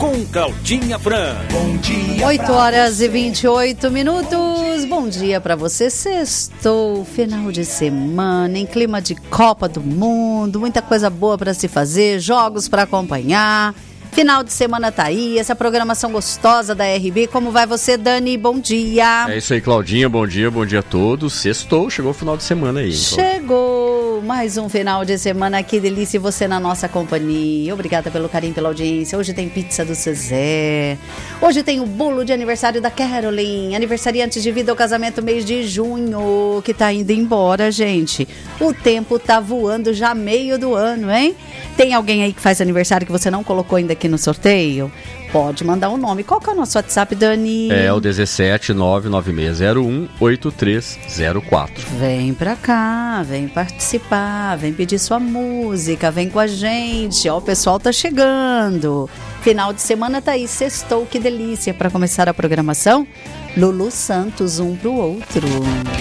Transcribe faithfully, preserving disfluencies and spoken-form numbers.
com Claudinha Fran. Bom dia. oito horas e vinte e oito minutos. Bom dia pra você. Sextou, final de semana, em clima de Copa do Mundo, muita coisa boa pra se fazer, jogos pra acompanhar. Final de semana tá aí, essa programação gostosa da R B. Como vai você, Dani? Bom dia. É isso aí, Claudinha. Bom dia, bom dia a todos. Sextou, chegou o final de semana aí. Chegou mais um final de semana. Que delícia você na nossa companhia. Obrigada pelo carinho, pela audiência. Hoje tem pizza do Cezé. Hoje tem o bolo de aniversário da Caroline. Aniversariante de vida ao casamento mês de junho, que tá indo embora, gente. O tempo tá voando já meio do ano, hein? Tem alguém aí que faz aniversário que você não colocou ainda aqui no sorteio? Pode mandar um nome. Qual que é o nosso WhatsApp, Dani? É o dezessete nove nove seis zero um oito três zero quatro. Vem pra cá, vem participar, vem pedir sua música, vem com a gente. Ó, o pessoal tá chegando. Final de semana tá aí, sextou, que delícia. Pra começar a programação, Lulu Santos, um pro outro.